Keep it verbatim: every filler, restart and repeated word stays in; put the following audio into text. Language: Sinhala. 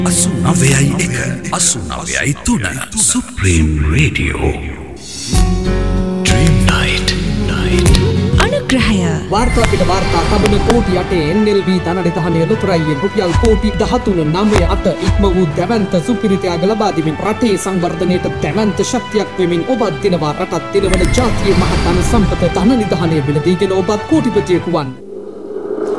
අසූ නවයයි එක අසූ නවයයි තුන supreme radio dream night night අනුග්‍රහය වාර්තා පිට වාර්තා තබන කෝටි අටේ එන් එල් වී ධනනිධානය ලොතරැයියෙන් රුපියල් කෝටි දහතුන නවය අට ඉක්ම වූ දැවැන්ත සුපිරිතයාග ලබා දෙමින් රටේ සංවර්ධනයට දැවැන්ත ශක්තියක් වෙමින් ඔබත් දිනවා රටත් දිනවන ජාතියේ මහතන සම්පත ධනනිධානය මිලදීගෙන ඔබත් කෝටිපතියෙකු වන්න.